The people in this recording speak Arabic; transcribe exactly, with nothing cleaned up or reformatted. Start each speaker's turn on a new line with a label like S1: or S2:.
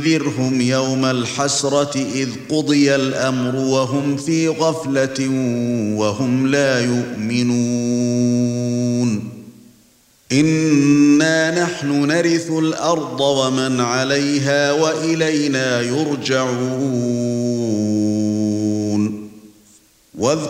S1: وَأَنذِرْهُمْ يَوْمَ الْحَسْرَةِ إِذْ قُضِيَ الْأَمْرُ وَهُمْ فِي غَفْلَةٍ وَهُمْ لَا يُؤْمِنُونَ إِنَّا نَحْنُ نَرِثُ الْأَرْضَ وَمَنْ عَلَيْهَا وَإِلَيْنَا يُرْجَعُونَ